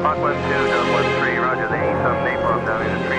Hawk 1-2, Dub 1-3, roger, the A-sub Napalm down in the